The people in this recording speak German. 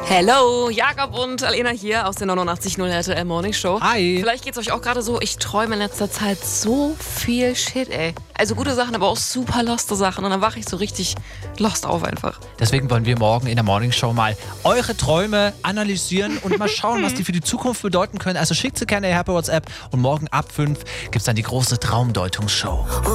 Hello, Jakob und Alena hier aus der 89.0 RTL Morning Show. Hi. Vielleicht geht's euch auch gerade so, ich träume in letzter Zeit so viel Shit, ey. Also gute Sachen, aber auch super loste Sachen. Und dann wache ich so richtig lost auf einfach. Deswegen wollen wir morgen in der Morning Show mal eure Träume analysieren und mal schauen, was die für die Zukunft bedeuten können. Also schickt sie gerne her per WhatsApp und morgen ab 5 gibt's dann die große Traumdeutungsshow.